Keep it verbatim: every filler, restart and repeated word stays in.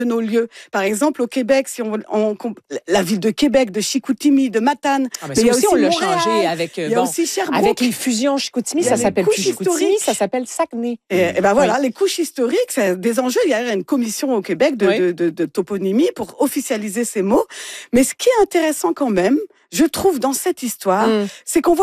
de nos lieux. Par exemple, au Québec, si on, on la ville de Québec, de Chicoutimi, de Matane. Ah, mais, mais il y a aussi, aussi on l'a changé avec, il y a bon, aussi Sherbrooke. Avec une fusion Chicoutimi, ça s'appelle plus Chicoutimi, ça s'appelle Saguenay. Et, et ben voilà, oui. Les couches historiques, c'est des enjeux. Il y a une commission au Québec de, oui. de, de, de toponymie pour officialiser ces mots. Mais ce qui est intéressant quand même, je trouve, dans cette histoire, mm. c'est qu'on voit